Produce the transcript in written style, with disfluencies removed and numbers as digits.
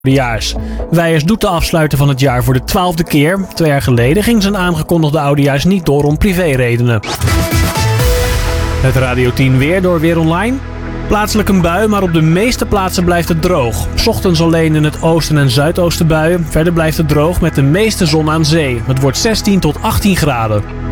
Oudejaars. Wijers doet de afsluiter van het jaar voor de 12e keer. 2 jaar geleden ging zijn aangekondigde Oudejaars niet door om privéredenen. Het Radio 10 weer door Weer Online. Plaatselijk een bui, maar op de meeste plaatsen blijft het droog. 's Ochtends alleen in het oosten en zuidoosten buien. Verder blijft het droog met de meeste zon aan zee. Het wordt 16 tot 18 graden.